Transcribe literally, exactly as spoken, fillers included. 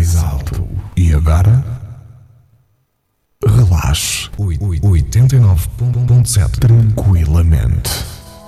mais alto. E agora? Relaxe. oitenta e nove ponto sete. Tranquilamente.